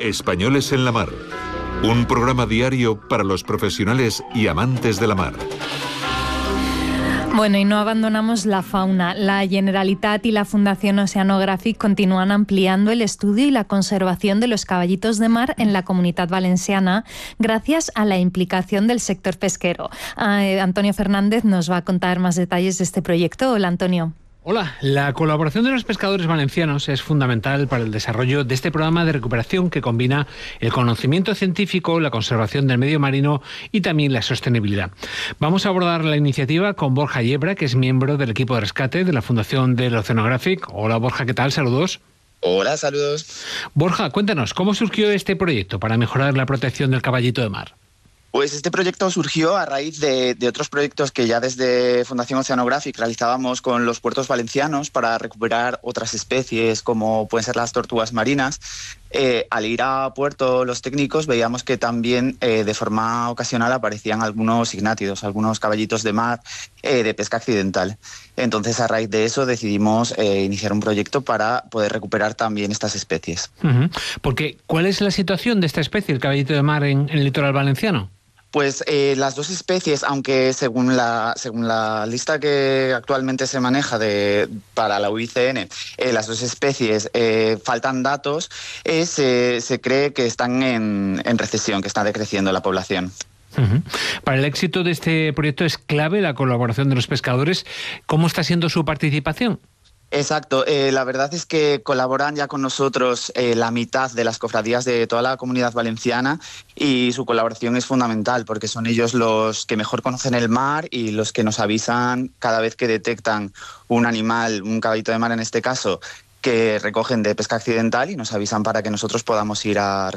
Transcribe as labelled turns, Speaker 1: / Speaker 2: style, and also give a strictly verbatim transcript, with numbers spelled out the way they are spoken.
Speaker 1: Españoles en la Mar, un programa diario para los profesionales y amantes de la mar.
Speaker 2: Bueno, y no abandonamos la fauna. La Generalitat y la Fundación Oceanographic continúan ampliando el estudio y la conservación de los caballitos de mar en la Comunitat Valenciana gracias a la implicación del sector pesquero. Eh, Antonio Fernández nos va a contar más detalles de este proyecto. Hola, Antonio.
Speaker 3: Hola, la colaboración de los pescadores valencianos es fundamental para el desarrollo de este programa de recuperación que combina el conocimiento científico, la conservación del medio marino y también la sostenibilidad. Vamos a abordar la iniciativa con Borja Yebra, que es miembro del equipo de rescate de la Fundación del Oceanographic. Hola Borja, ¿qué tal? Saludos.
Speaker 4: Hola, saludos.
Speaker 3: Borja, cuéntanos, ¿cómo surgió este proyecto para mejorar la protección del caballito de mar?
Speaker 4: Pues este proyecto surgió a raíz de, de otros proyectos que ya desde Fundación Oceanographic realizábamos con los puertos valencianos para recuperar otras especies como pueden ser las tortugas marinas. Eh, al ir a puerto los técnicos veíamos que también eh, de forma ocasional aparecían algunos ignátidos, algunos caballitos de mar eh, de pesca accidental. Entonces a raíz de eso decidimos eh, iniciar un proyecto para poder recuperar también estas especies.
Speaker 3: Uh-huh. Porque, ¿cuál es la situación de esta especie, el caballito de mar, en, en el litoral valenciano?
Speaker 4: Pues eh, las dos especies, aunque según la según la lista que actualmente se maneja de para la U I C N, eh, las dos especies eh, faltan datos, eh, se, se cree que están en, en recesión, que está decreciendo la población.
Speaker 3: Uh-huh. Para el éxito de este proyecto es clave la colaboración de los pescadores. ¿Cómo está siendo su participación?
Speaker 4: Exacto, eh, la verdad es que colaboran ya con nosotros eh, la mitad de las cofradías de toda la Comunidad Valenciana y su colaboración es fundamental porque son ellos los que mejor conocen el mar y los que nos avisan cada vez que detectan un animal, un caballito de mar en este caso, que recogen de pesca accidental y nos avisan para que nosotros podamos ir a